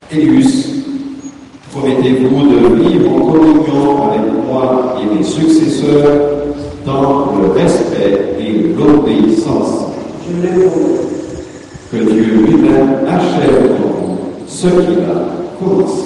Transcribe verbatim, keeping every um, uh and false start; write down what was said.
Elius, promettez-vous de vivre en communion avec moi et mes successeurs dans le respect et l'obéissance? Je le promets. Que Dieu lui-même achève en vous ce qu'il a commencé.